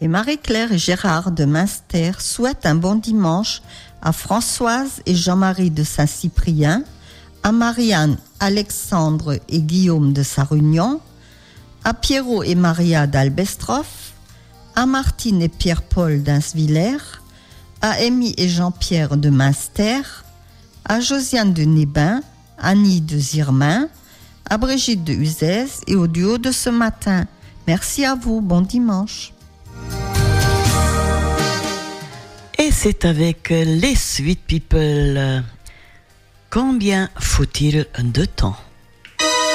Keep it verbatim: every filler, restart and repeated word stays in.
Et Marie-Claire et Gérard de Münster souhaitent un bon dimanche à Françoise et Jean-Marie de Saint-Cyprien, à Marianne, Alexandre et Guillaume de Sarunion, à Pierrot et Maria d'Albestroff, à Martine et Pierre-Paul d'Insvillers, à Amy et Jean-Pierre de Münster, à Josiane de Nébin, Annie de Zirmin, à Brigitte de Uzès et au duo de ce matin. Merci à vous, bon dimanche. Et c'est avec les Sweet People. Combien faut-il de temps ?